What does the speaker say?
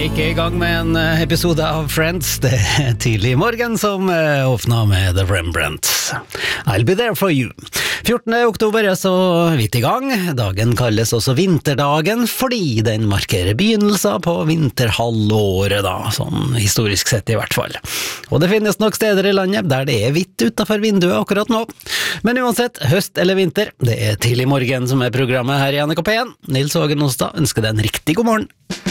ikke I gang med en episode av Friends. Det tidlig I morgen som åpner med The Rembrandts. I'll be there for you. 14. oktober så vidt I gang. Dagen kalles også vinterdagen, fordi den markerer begynnelsen på vinterhalvåret da, sånn historisk sett I hvert fall. Og det finnes nok steder I landet der det hvitt utenfor vinduet akkurat nå. Men uansett, høst eller vinter, det tidlig morgen som programmet her I NRK P1. Nils Hågen Ostad ønsker deg en riktig god morgen.